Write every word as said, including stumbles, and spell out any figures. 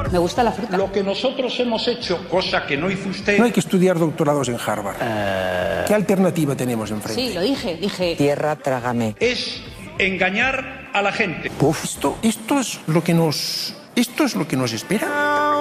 Me gusta la fruta. Lo que nosotros hemos hecho, cosa que no hizo usted... No hay que estudiar doctorados en Harvard. Uh... ¿Qué alternativa tenemos enfrente? Sí, lo dije, dije... Tierra, trágame. Es engañar a la gente. Uf, esto, esto es lo que nos... ¿Esto es lo que nos espera?